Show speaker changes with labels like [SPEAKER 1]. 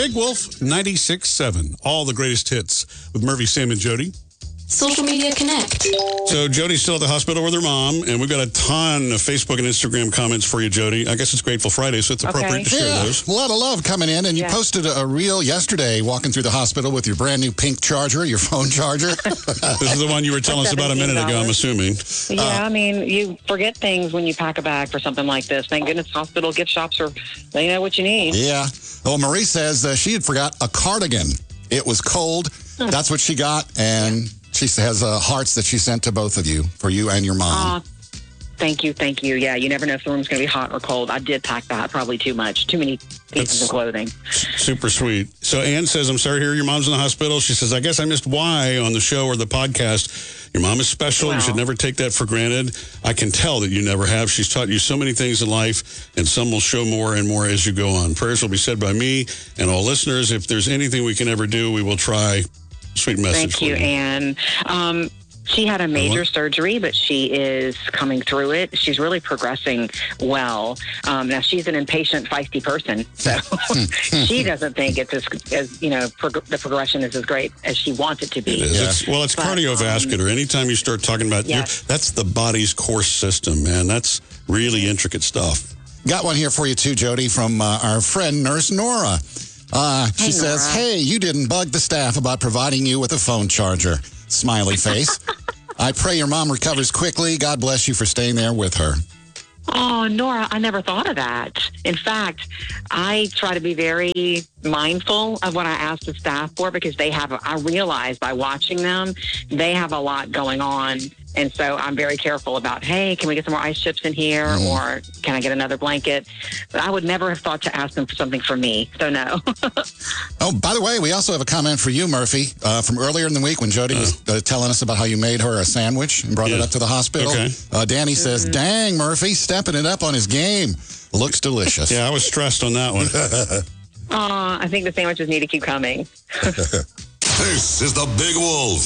[SPEAKER 1] Big Wolf 96.7. All the greatest hits with Murphy, Sam, and Jody.
[SPEAKER 2] Social Media Connect.
[SPEAKER 1] So Jody's still at the hospital with her mom, and we've got a ton of Facebook and Instagram comments for you, Jody. I guess it's Grateful Friday, so it's appropriate to share those.
[SPEAKER 3] A lot of love coming in, and you posted a reel yesterday walking through the hospital with your brand new pink charger, your phone charger.
[SPEAKER 1] This is the one you were telling us about a minute ago, I'm assuming.
[SPEAKER 4] Yeah, I mean, you forget things when you pack a bag for something like this. Thank goodness hospital gift shops they know what you need.
[SPEAKER 3] Yeah. Well, Marie says she had forgot a cardigan. It was cold. That's what she got, and she has hearts that she sent to both of you, for you and your mom.
[SPEAKER 4] Thank you. Yeah, you never know if the room's going to be hot or cold. I did pack that probably too much. Too many pieces of clothing.
[SPEAKER 1] Super sweet. So Ann says, I'm sorry to hear your mom's in the hospital. She says, I guess I missed why on the show or the podcast. Your mom is special. Wow. You should never take that for granted. I can tell that you never have. She's taught you so many things in life, and some will show more and more as you go on. Prayers will be said by me and all listeners. If there's anything we can ever do, we will try. Sweet message.
[SPEAKER 4] Thank you, Ann. She had a major surgery, but she is coming through it. She's really progressing well. Now, she's an impatient, feisty person, so she doesn't think it's as the progression is as great as she wants it to be.
[SPEAKER 1] It is. Yeah. It's cardiovascular. Anytime you start talking about that's the body's core system, man. That's really intricate stuff.
[SPEAKER 3] Got one here for you, too, Jody, from our friend, Nurse Nora. She says, hey, you didn't bug the staff about providing you with a phone charger. Smiley face. I pray your mom recovers quickly. God bless you for staying there with her.
[SPEAKER 4] Oh, Nora, I never thought of that. In fact, I try to be very mindful of what I ask the staff for because I realize by watching them, they have a lot going on. And so I'm very careful about, hey, can we get some more ice chips in here? Or can I get another blanket? But I would never have thought to ask them for something for me. So no.
[SPEAKER 3] Oh, by the way, we also have a comment for you, Murphy, from earlier in the week when Jody was telling us about how you made her a sandwich and brought it up to the hospital. Okay. Danny says, dang, Murphy, stepping it up on his game. Looks delicious.
[SPEAKER 1] Yeah, I was stressed on that one.
[SPEAKER 4] I think the sandwiches need to keep coming.
[SPEAKER 5] This is the Big Wolf.